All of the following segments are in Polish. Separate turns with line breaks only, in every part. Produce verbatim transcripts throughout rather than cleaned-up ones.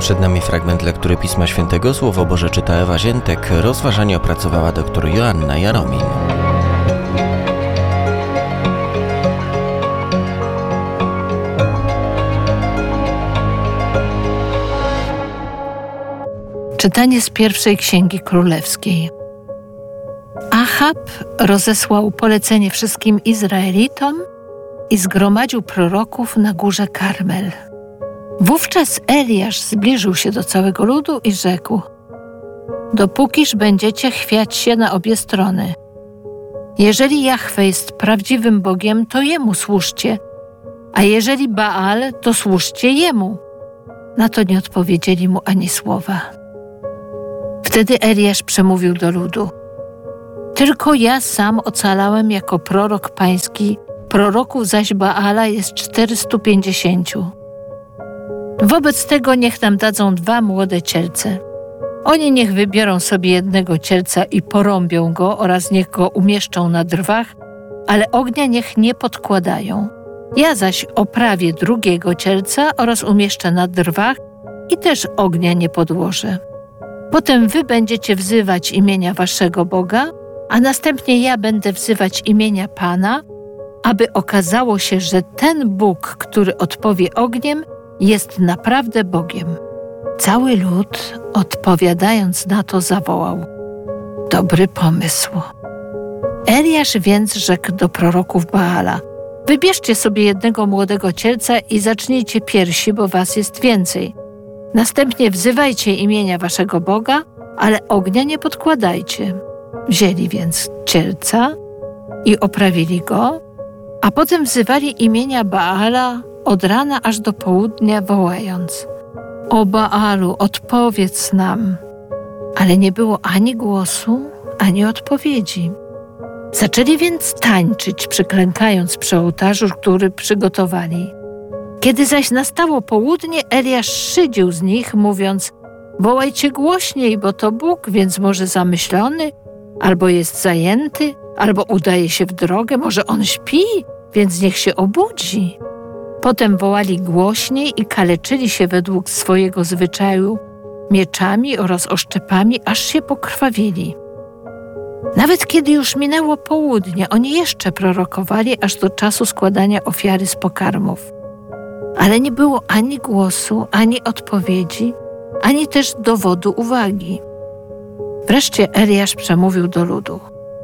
Przed nami fragment lektury Pisma Świętego. Słowo Boże czyta Ewa Ziętek. Rozważanie opracowała dr Joanna Jaromin.
Czytanie z pierwszej Księgi Królewskiej. Achab rozesłał polecenie wszystkim Izraelitom i zgromadził proroków na górze Karmel. Wówczas Eliasz zbliżył się do całego ludu i rzekł: dopókiż będziecie chwiać się na obie strony. Jeżeli Jahwe jest prawdziwym Bogiem, to Jemu służcie, a jeżeli Baal, to służcie Jemu. Na to nie odpowiedzieli mu ani słowa. Wtedy Eliasz przemówił do ludu: tylko ja sam ocalałem jako prorok pański, proroków zaś Baala jest czterystu pięćdziesięciu. Wobec tego niech nam dadzą dwa młode cielce. Oni niech wybiorą sobie jednego cielca i porąbią go oraz niech go umieszczą na drwach, ale ognia niech nie podkładają. Ja zaś oprawię drugiego cielca oraz umieszczę na drwach i też ognia nie podłożę. Potem wy będziecie wzywać imienia waszego Boga, a następnie ja będę wzywać imienia Pana, aby okazało się, że ten Bóg, który odpowie ogniem, jest naprawdę Bogiem. Cały lud, odpowiadając na to, zawołał: dobry pomysł. Eliasz więc rzekł do proroków Baala: wybierzcie sobie jednego młodego cielca i zacznijcie piersi, bo was jest więcej. Następnie wzywajcie imienia waszego Boga, ale ognia nie podkładajcie. Wzięli więc cielca i oprawili go, a potem wzywali imienia Baala od rana aż do południa, wołając: o Baalu, odpowiedz nam. Ale nie było ani głosu, ani odpowiedzi. Zaczęli więc tańczyć, przyklękając przy ołtarzu, który przygotowali. Kiedy zaś nastało południe, Eliasz szydził z nich, mówiąc: wołajcie głośniej, bo to Bóg, więc może zamyślony, albo jest zajęty, albo udaje się w drogę, może on śpi, więc niech się obudzi. Potem wołali głośniej i kaleczyli się według swojego zwyczaju mieczami oraz oszczepami, aż się pokrwawili. Nawet kiedy już minęło południe, oni jeszcze prorokowali aż do czasu składania ofiary z pokarmów. Ale nie było ani głosu, ani odpowiedzi, ani też dowodu uwagi. Wreszcie Eliasz przemówił do ludu: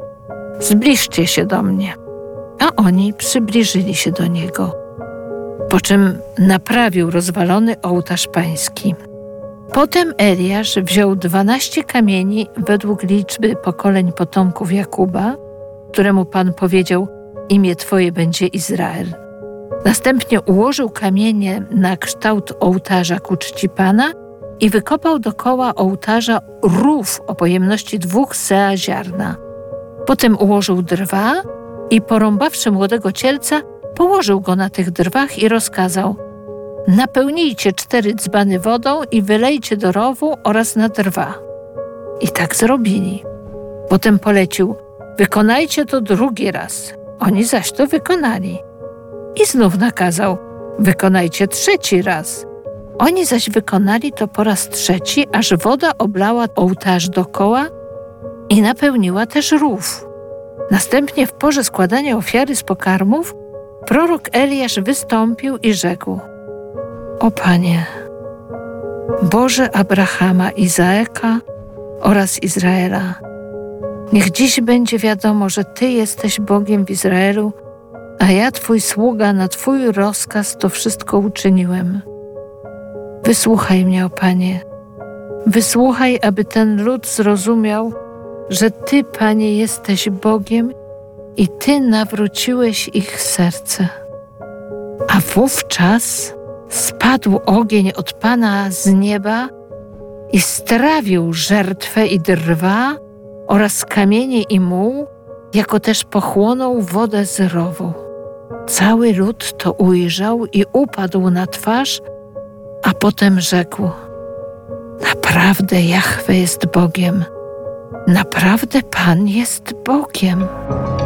zbliżcie się do mnie. A oni przybliżyli się do niego, po czym naprawił rozwalony ołtarz pański. Potem Eliasz wziął dwanaście kamieni według liczby pokoleń potomków Jakuba, któremu Pan powiedział: imię Twoje będzie Izrael. Następnie ułożył kamienie na kształt ołtarza ku czci Pana i wykopał dokoła ołtarza rów o pojemności dwóch sea ziarna. Potem ułożył drwa i porąbawszy młodego cielca, położył go na tych drwach i rozkazał: napełnijcie cztery dzbany wodą i wylejcie do rowu oraz na drwa. I tak zrobili. Potem polecił: wykonajcie to drugi raz. Oni zaś to wykonali. I znów nakazał: wykonajcie trzeci raz. Oni zaś wykonali to po raz trzeci, aż woda oblała ołtarz dokoła i napełniła też rów. Następnie w porze składania ofiary z pokarmów prorok Eliasz wystąpił i rzekł: o Panie, Boże Abrahama, Izaaka oraz Izraela, niech dziś będzie wiadomo, że Ty jesteś Bogiem w Izraelu, a ja, Twój sługa, na Twój rozkaz to wszystko uczyniłem. Wysłuchaj mnie, o Panie, wysłuchaj, aby ten lud zrozumiał, że Ty, Panie, jesteś Bogiem i Ty nawróciłeś ich serce. A wówczas spadł ogień od Pana z nieba i strawił żertwę i drwa oraz kamienie i muł, jako też pochłonął wodę z rowu. Cały lud to ujrzał i upadł na twarz, a potem rzekł: naprawdę Jahwe jest Bogiem, naprawdę Pan jest Bogiem.